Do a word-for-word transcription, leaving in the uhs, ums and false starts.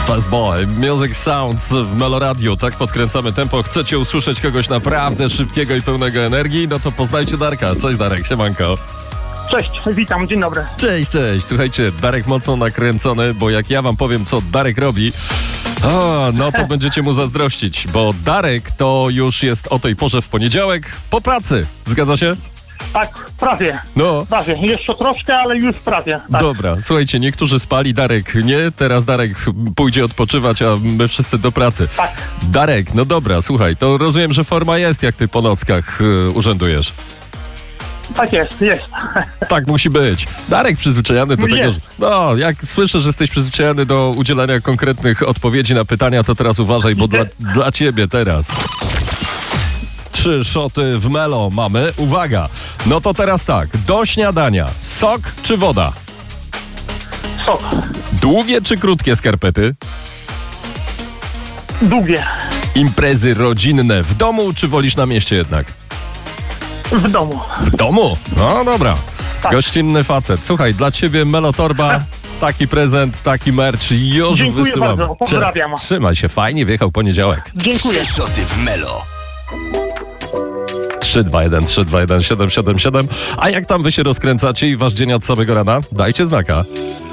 Fastboy, Music Sounds w Meloradiu. Tak podkręcamy tempo. Chcecie usłyszeć kogoś naprawdę szybkiego i pełnego energii? No to poznajcie Darka. Cześć Darek, siemanko. Cześć, witam, dzień dobry. Cześć, cześć. Słuchajcie, Darek mocno nakręcony, bo jak ja wam powiem, co Darek robi, o, no to będziecie mu zazdrościć, bo Darek to już jest o tej porze w poniedziałek po pracy. Zgadza się? Tak, prawie. No. Prawie. Jeszcze troszkę, ale już prawie. Tak. Dobra, słuchajcie, niektórzy spali, Darek nie. Teraz Darek pójdzie odpoczywać, a my wszyscy do pracy. Tak. Darek, no dobra, słuchaj, to rozumiem, że forma jest, jak ty po nockach y, urzędujesz. Tak jest, jest. Tak musi być. Darek przyzwyczajony do Jest. tego, że... No, jak słyszę, że jesteś przyzwyczajony do udzielania konkretnych odpowiedzi na pytania, to teraz uważaj, bo dla, dla ciebie teraz. Trzy szoty w Melo mamy. Uwaga, no to teraz tak. Do śniadania sok czy woda? Sok. Długie czy krótkie skarpety? Długie. Imprezy rodzinne w domu czy wolisz na mieście jednak? W domu. W domu? No dobra. Tak. Gościnny facet. Słuchaj, dla ciebie Melotorba, taki prezent, taki merch już Dziękuję wysyłam. bardzo, pozdrawiam. Trzymaj się, fajnie wjechał poniedziałek. Dziękuję. Trzy szoty w Melo. trzy dwa jeden trzy dwa jeden siedem siedem siedem. A jak tam wy się rozkręcacie i wasz dzień od samego rana? Dajcie znaka.